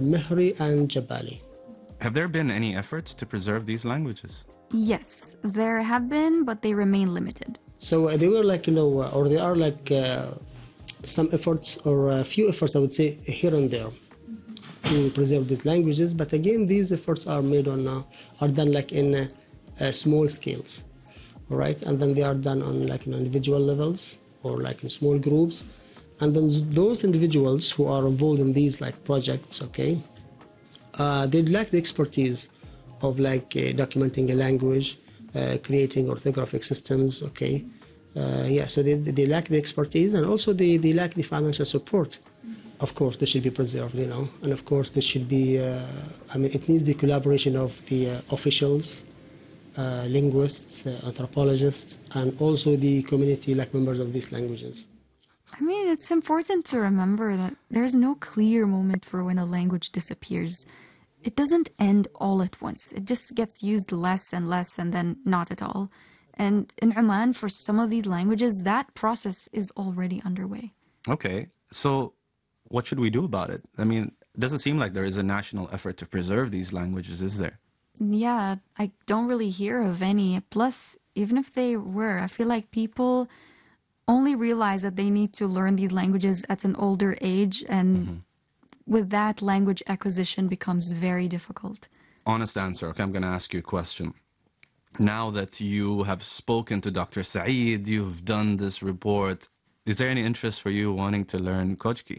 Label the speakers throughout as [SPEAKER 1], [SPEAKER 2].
[SPEAKER 1] Mehri and Jabali.
[SPEAKER 2] Have there been any efforts to preserve these languages?
[SPEAKER 3] Yes, there have been, but they remain limited.
[SPEAKER 1] So they were like, or there are like some efforts or a few efforts, I would say, here and there to preserve these languages. But again, these efforts are made on, are done like in small scales, all right? And then they are done on like individual levels or like in small groups. And then those individuals who are involved in these like projects, okay, they lack the expertise of like documenting a language, creating orthographic systems, okay. So they lack the expertise, and also they lack the financial support. Of course, this should be preserved, and of course this should be, it needs the collaboration of the officials, linguists, anthropologists, and also the community like members of these languages.
[SPEAKER 3] I mean, it's important to remember that there's no clear moment for when a language disappears. It doesn't end all at once. It just gets used less and less and then not at all. And in Oman, for some of these languages, that process is already underway.
[SPEAKER 2] Okay, so what should we do about it? I mean, it doesn't seem like there is a national effort to preserve these languages, is there?
[SPEAKER 3] Yeah, I don't really hear of any. Plus, even if they were, I feel like people only realize that they need to learn these languages at an older age, and with that, language acquisition becomes very difficult.
[SPEAKER 2] Honest answer. Okay, I'm going to ask you a question. Now that you have spoken to Dr. Saeed, you've done this report, is there any interest for you wanting to learn Kojki?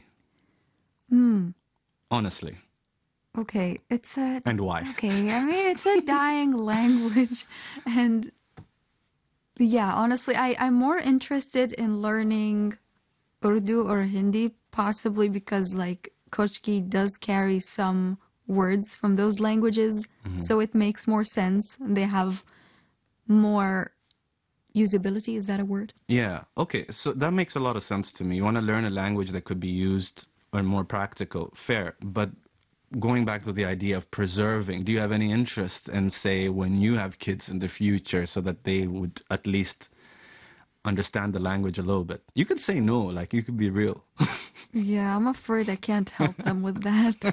[SPEAKER 2] Honestly.
[SPEAKER 3] Okay, it's a...
[SPEAKER 2] And why?
[SPEAKER 3] Okay, I mean, it's a dying language, and yeah, honestly, I'm more interested in learning Urdu or Hindi, possibly because, like, Kojki does carry some words from those languages, so it makes more sense. They have more usability. Is that a word?
[SPEAKER 2] Yeah. Okay. So that makes a lot of sense to me. You want to learn a language that could be used or more practical. Fair. But going back to the idea of preserving, do you have any interest in, say, when you have kids in the future so that they would at least understand the language a little bit? You could say no, like you could be real.
[SPEAKER 3] Yeah, I'm afraid I can't help them with that.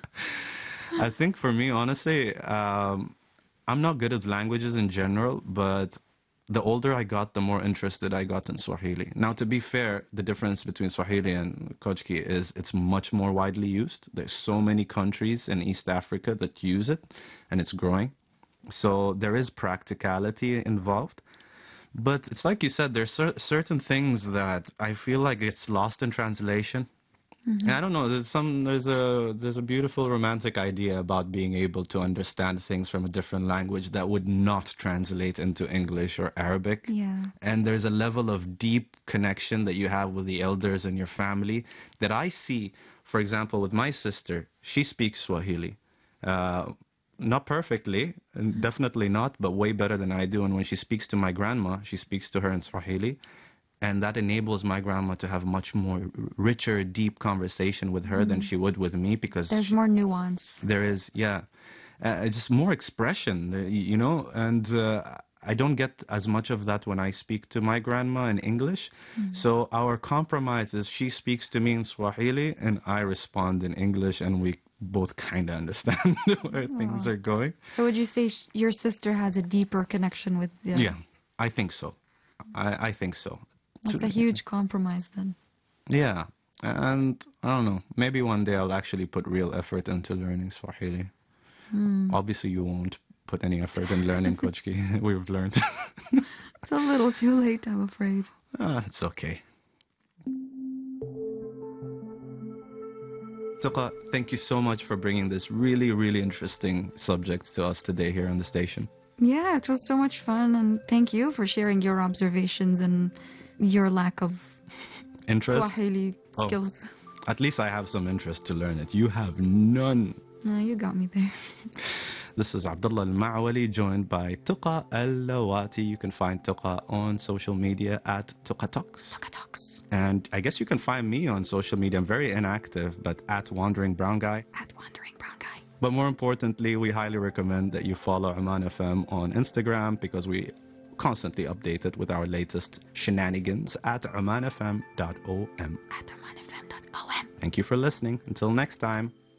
[SPEAKER 2] I think for me, honestly, I'm not good at languages in general, but the older I got, the more interested I got in Swahili. Now, to be fair, the difference between Swahili and Kojki is it's much more widely used. There's so many countries in East Africa that use it, and it's growing. So there is practicality involved. But it's like you said, there's certain things that I feel like it's lost in translation. And I don't know, there's a beautiful romantic idea about being able to understand things from a different language that would not translate into English or Arabic.
[SPEAKER 3] Yeah.
[SPEAKER 2] And there's a level of deep connection that you have with the elders in your family that I see, for example, with my sister. She speaks Swahili. Not perfectly, and definitely not, but way better than I do. And when she speaks to my grandma, she speaks to her in Swahili. And that enables my grandma to have much more richer, deep conversation with her than she would with me, because
[SPEAKER 3] There's more nuance.
[SPEAKER 2] there is, just more expression, and I don't get as much of that when I speak to my grandma in English. So our compromise is she speaks to me in Swahili and I respond in English, and we both kind of understand where things are going.
[SPEAKER 3] So would you say your sister has a deeper connection with the...
[SPEAKER 2] Yeah, I think so. I think so.
[SPEAKER 3] That's a huge compromise then.
[SPEAKER 2] Yeah, and I don't know, maybe one day I'll actually put real effort into learning Swahili. Obviously you won't put any effort in learning Kojki. We've learned.
[SPEAKER 3] It's a little too late, I'm afraid.
[SPEAKER 2] It's okay. Tuqa, thank you so much for bringing this really, really interesting subject to us today here on the station.
[SPEAKER 3] Yeah, it was so much fun, and thank you for sharing your observations and your lack of
[SPEAKER 2] Interest?
[SPEAKER 3] Swahili skills.
[SPEAKER 2] At least I have some interest to learn it. You have none.
[SPEAKER 3] No, you got me there.
[SPEAKER 2] This is Abdullah Al-Ma'wali, joined by Tuqa Al-Lawati. You can find Tuqa on social media at Tuqa Talks.
[SPEAKER 3] Tuqa Talks.
[SPEAKER 2] And I guess you can find me on social media. I'm very inactive, but at Wandering Brown Guy.
[SPEAKER 3] At Wandering Brown Guy.
[SPEAKER 2] But more importantly, we highly recommend that you follow Oman FM on Instagram, because we constantly update it with our latest shenanigans at omanfm.om.
[SPEAKER 3] At omanfm.om.
[SPEAKER 2] Thank you for listening. Until next time.